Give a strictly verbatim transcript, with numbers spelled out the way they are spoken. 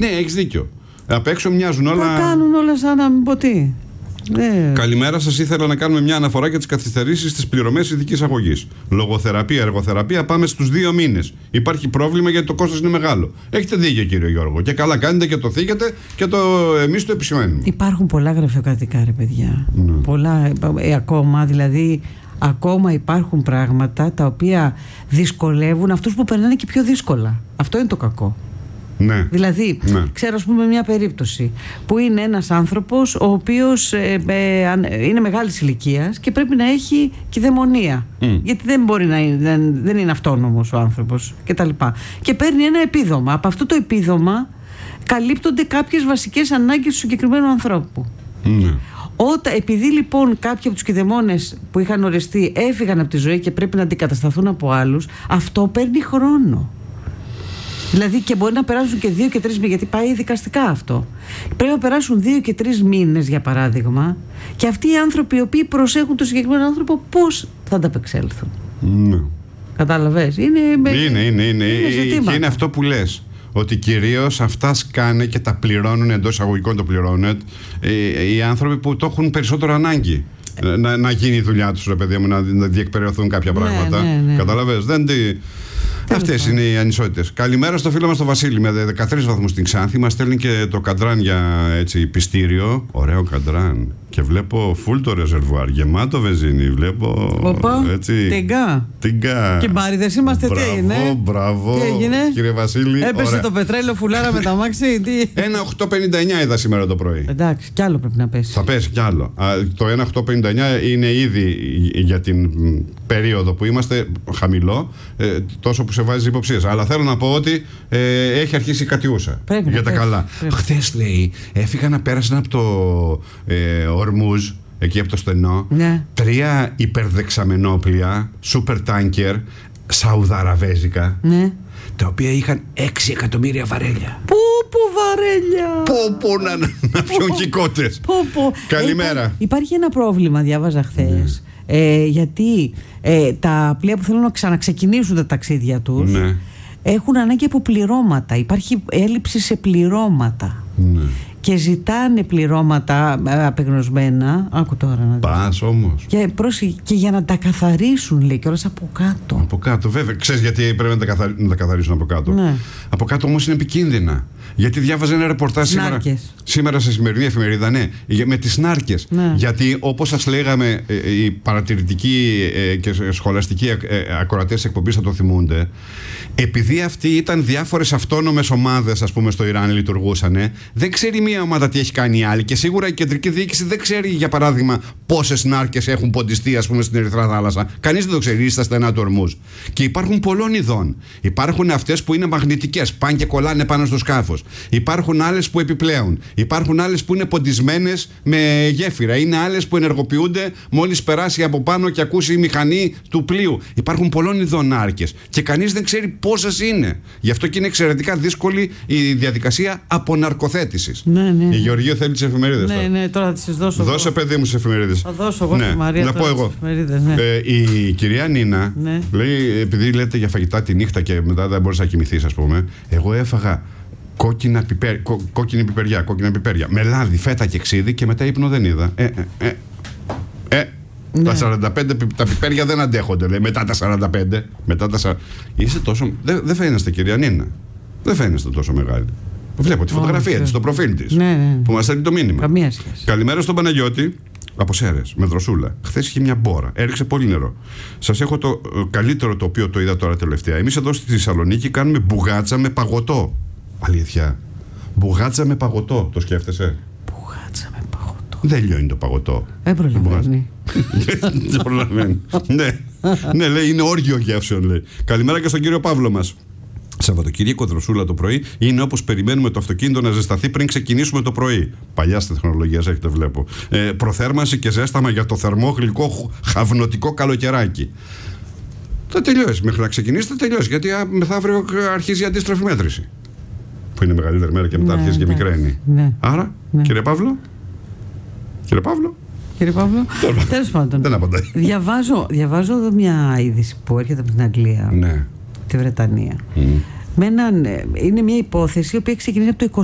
Ναι, έχεις δίκιο. Απ' έξω μοιάζουν όλα. Τα κάνουν όλα σαν να μην πω τι. Ναι. Καλημέρα σας. Ήθελα να κάνουμε μια αναφορά για τις καθυστερήσεις στις πληρωμές ειδικής αγωγής. Λογοθεραπεία, εργοθεραπεία, πάμε στους δύο μήνες. Υπάρχει πρόβλημα γιατί το κόστος είναι μεγάλο. Έχετε δίκιο, κύριο Γιώργο. Και καλά κάνετε και το θίγετε και το, εμείς το επισημαίνουμε. Υπάρχουν πολλά γραφειοκρατικά, ρε παιδιά. Ναι. Πολλά, ε, ακόμα, δηλαδή, ακόμα υπάρχουν πράγματα τα οποία δυσκολεύουν αυτούς που περνάνε και πιο δύσκολα. Αυτό είναι το κακό. Ναι. Δηλαδή, ναι. ξέρω ας πούμε μια περίπτωση που είναι ένας άνθρωπος ο οποίος ε, ε, είναι μεγάλης ηλικίας και πρέπει να έχει κυδαιμονία. Mm. Γιατί δεν μπορεί να είναι, δεν, δεν είναι αυτόνομος ο άνθρωπος κτλ. Και παίρνει ένα επίδομα. Από αυτό το επίδομα καλύπτονται κάποιες βασικές ανάγκες του συγκεκριμένου ανθρώπου. Mm. Όταν, επειδή λοιπόν κάποιοι από τους κηδεμόνες που είχαν οριστεί έφυγαν από τη ζωή και πρέπει να αντικατασταθούν από άλλους, αυτό παίρνει χρόνο. Δηλαδή και μπορεί να περάσουν και δύο και τρεις μήνες, γιατί πάει δικαστικά αυτό. Πρέπει να περάσουν δύο και τρεις μήνες, για παράδειγμα, και αυτοί οι άνθρωποι οι οποίοι προσέχουν τον συγκεκριμένο άνθρωπο, πώς θα ανταπεξέλθουν. Ναι. Κατάλαβες. Είναι, είναι, είναι, είναι, είναι, είναι, και είναι αυτό που λες. Ότι κυρίως αυτά σκάνε και τα πληρώνουν, εντός εισαγωγικών το πληρώνουν, οι, οι άνθρωποι που το έχουν περισσότερο ανάγκη. Να, να γίνει η δουλειά τους, ρε παιδί μου, να, να διεκπαιρεωθούν κάποια πράγματα. Ναι, ναι, ναι. Καταλαβες. Δεν τη... Αυτές είναι οι ανισότητες. Καλημέρα στο φίλο μας τον Βασίλη με δεκατρείς βαθμούς στην Ξάνθη. Μας στέλνει και το καντράν για έτσι πιστήριο. Ωραίο καντράν. Και βλέπω φουλ το ρεζερβουάρ. Γεμάτο βενζίνη. Βλέπω. Οπα, έτσι. Τιγκά. Τιγκά. Και μπάριδες είμαστε. Μπράβο, τι έγινε. Μπράβο. Τι έγινε. Κύριε Βασίλη. Έπεσε ωραία. Το πετρέλαιο φουλάρα με τα μάξι. ένα οκτώ πενήντα εννιά είδα σήμερα το πρωί. Εντάξει, κι άλλο πρέπει να πέσει. Θα πέσει κι άλλο. Α, το ένα οκτώ πενήντα εννιά είναι ήδη για την περίοδο που είμαστε χαμηλό, ε, τόσο που σε βάζει υποψίες. Αλλά θέλω να πω ότι ε, έχει αρχίσει η κατιούσα. Πρέπει για να τα πέσει. καλά. Χθες λέει, έφυγα να πέρασαν από το ε, Ορμούζ, εκεί από το στενό, ναι. τρία υπερδεξαμενόπλια, super tanker, σαουδαραβέζικα, ναι. τα οποία είχαν έξι εκατομμύρια βαρέλια. Πού, πού βαρέλια! Πού, πού να, να πιούν κυκότες. Καλημέρα. Ε, υπά, υπάρχει ένα πρόβλημα, διάβαζα χθες. Ναι. Ε, γιατί ε, τα πλοία που θέλουν να ξαναξεκινήσουν τα ταξίδια τους, ναι. έχουν ανάγκη από πληρώματα. Υπάρχει έλλειψη σε πληρώματα. Ναι. Και ζητάνε πληρώματα απεγνωσμένα. Άκου τώρα να δεις. Πας όμως. Και, πρόσεχε, και για να τα καθαρίσουν, λέει, κιόλας από κάτω. Από κάτω, βέβαια. Ξέρεις γιατί πρέπει να τα, καθαρι... να τα καθαρίσουν από κάτω. Ναι. Από κάτω όμως είναι επικίνδυνα. Γιατί διάβαζε ένα ρεπορτάζ σήμερα, σήμερα σε σημερινή εφημερίδα, ναι, με τις σνάρκες. Ναι. Γιατί όπως σας λέγαμε, οι παρατηρητικοί και σχολαστικοί ακροατές της εκπομπής θα το θυμούνται, επειδή αυτοί ήταν διάφορες αυτόνομες ομάδες, ας πούμε, στο Ιράν λειτουργούσαν, δεν ξέρει μία ομάδα τι έχει κάνει η άλλη. Και σίγουρα η κεντρική διοίκηση δεν ξέρει, για παράδειγμα, πόσες σνάρκες έχουν ποντιστεί, ας πούμε, στην Ερυθρά Θάλασσα. Κανείς δεν το ξέρει στα στενά του Ορμούζ. Και υπάρχουν πολλών ειδών. Υπάρχουν αυτές που είναι μαγνητικές, πάνε και κολλάνε πάνω στο σκάφος. Υπάρχουν άλλες που επιπλέουν. Υπάρχουν άλλες που είναι ποντισμένες με γέφυρα. Είναι άλλες που ενεργοποιούνται μόλις περάσει από πάνω και ακούσει η μηχανή του πλοίου. Υπάρχουν πολλών ειδών νάρκες. Και κανείς δεν ξέρει πόσες είναι. Γι' αυτό και είναι εξαιρετικά δύσκολη η διαδικασία αποναρκοθέτησης. Ναι, ναι. Η Γεωργία θέλει τις εφημερίδες. Ναι, ναι, τώρα θα τις δώσω. Δώσε, εγώ. Παιδί μου, τις εφημερίδες. Θα δώσω εγώ, ναι. στη Μαρία. Να πω εγώ. Ναι. Ε, η κυρία Νίνα, ναι. λέει, επειδή λέτε για φαγητά τη νύχτα και μετά δεν μπορείς να κοιμηθείς, ας πούμε, εγώ έφαγα. Κόκκινα πιπέρ, κο, κόκκινη πιπεριά, κόκκινα πιπέρια. Με λάδι, φέτα και ξύδι και μετά ύπνο δεν είδα. Ε, ε, ε, ε ναι. Τα σαράντα πέντε τα πιπέρια δεν αντέχονται, λέει. Μετά τα σαράντα πέντε. Μετά τα σαράντα... Είστε τόσο. Δεν δε φαίνεστε, κυρία Νίνα. Δεν φαίνεστε τόσο μεγάλη. Βλέπω τη φωτογραφία της, το προφίλ της. Ναι, ναι. Που μας στέλνει το μήνυμα. Καμία σχέση. Καλημέρα στον Παναγιώτη. Από Σέρρες, με δροσούλα. Χθες είχε μια μπόρα. Έριξε πολύ νερό. Σας έχω το ε, καλύτερο το οποίο το είδα τώρα τελευταία. Εμείς εδώ στη Θεσσαλονίκη κάνουμε μπουγάτσα με παγωτό. Αλήθεια. Μπουγάτσα με παγωτό, το σκέφτεσαι? Μπουγάτσα με παγωτό. Δεν λιώνει το παγωτό. Δεν προλαβαίνει. Δεν προλαβαίνει. Ναι, ναι, λέει, είναι όργιο γεύσεων, λέει. Καλημέρα και στον κύριο Παύλο μας. Σαββατοκύριακο δροσούλα το πρωί είναι όπως περιμένουμε το αυτοκίνητο να ζεσταθεί πριν ξεκινήσουμε το πρωί. Παλιά τεχνολογία έχετε, βλέπω. Ε, προθέρμανση και ζέσταμα για το θερμό γλυκό χαυνοτικό καλοκαιράκι. Θα τελειώσει. Μέχρι να ξεκινήσει θα τελειώσει. Γιατί μεθαύριο αρχίζει η αντίστροφη μέτρηση. Που είναι μεγαλύτερη μέρα και μετά ναι, αρχίζει και μικραίνει. Ναι. Άρα, ναι. κύριε Παύλο. Κύριε Παύλο. Κύριε Παύλο. Τέλος πάντων. Δεν απαντάει. Διαβάζω, διαβάζω εδώ μια είδηση που έρχεται από την Αγγλία. Ναι. Τη Βρετανία. Mm. Με έναν, είναι μια υπόθεση η οποία ξεκινήσει από το